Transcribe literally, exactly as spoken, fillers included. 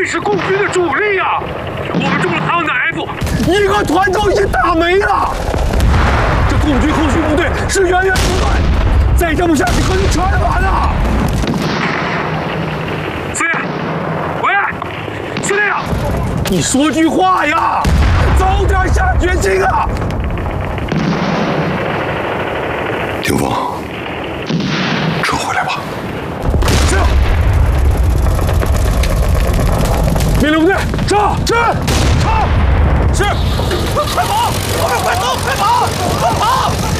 是共军的主力呀！我们中了他们的 F， 一个团都已经打没了。这共军后续部队是源源不断，再这么下去可就全完了。 司令，喂，司令， 你说句话呀，早点下决心啊！ 霆锋，撤回来吧。 是。命令部队，上！是。上！是。快跑！后面快走！快跑！快跑！